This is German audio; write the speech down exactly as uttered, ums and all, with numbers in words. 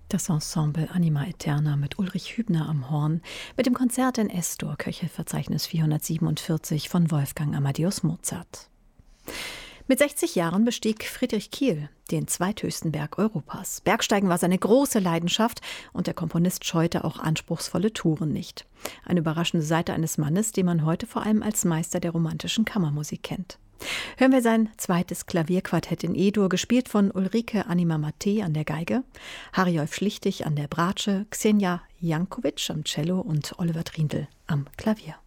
Das Ensemble Anima Aeterna mit Ulrich Hübner am Horn mit dem Konzert in S-Dur, Köchelverzeichnis vierhundertsiebenundvierzig von Wolfgang Amadeus Mozart. Mit sechzig Jahren bestieg Friedrich Kiel den zweithöchsten Berg Europas. Bergsteigen war seine große Leidenschaft und der Komponist scheute auch anspruchsvolle Touren nicht. Eine überraschende Seite eines Mannes, den man heute vor allem als Meister der romantischen Kammermusik kennt. Hören wir sein zweites Klavierquartett in E-Dur, gespielt von Ulrike Anima Mattei an der Geige, Harjolf Schlichtig an der Bratsche, Ksenia Jankovic am Cello und Oliver Trindl am Klavier.